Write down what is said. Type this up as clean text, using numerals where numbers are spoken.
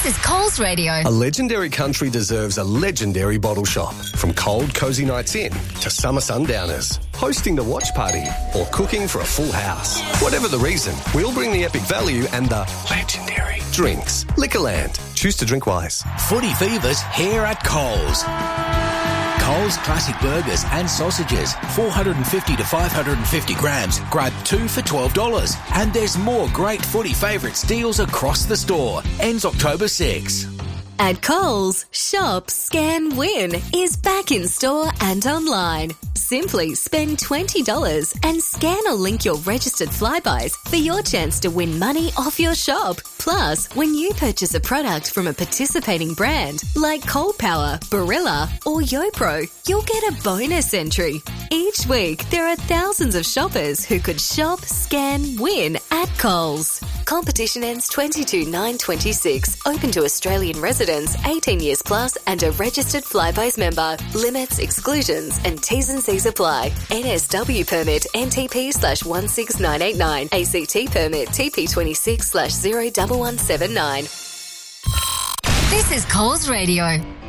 This is Coles Radio. A legendary country deserves a legendary bottle shop. From cold, cosy nights in to summer sundowners, hosting the watch party or cooking for a full house. Whatever the reason, we'll bring the epic value and the legendary drinks. Liquorland. Choose to drink wise. Footy Fever's here at Coles. Coles Classic Burgers and Sausages, 450 to 550 grams. Grab 2 for $12. And there's more great Footy favourites deals across the store. Ends October 6. At Coles, Shop, Scan, Win is back in store and online. Simply spend $20 and scan or link your registered Flybuys for your chance to win money off your shop. Plus, when you purchase a product from a participating brand like Cold Power, Barilla or YoPro, you'll get a bonus entry. Each week, there are thousands of shoppers who could shop, scan, win at Coles. Competition ends 22/9/26. Open to Australian residents, 18 years plus and a registered Flybuys member. Limits, exclusions and T's and C's apply. NSW permit NTP/16989. ACT permit TP26/01179. This is Coles Radio.